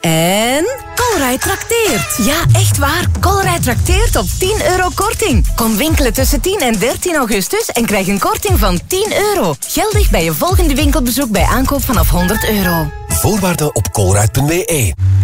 En Colruyt trakteert. Ja, echt waar. Colruyt trakteert op €10 korting. Kom winkelen tussen 10 en 13 augustus en krijg een korting van €10. Geldig bij je volgende winkelbezoek bij aankoop vanaf €100. Voorwaarden op colruyt.be.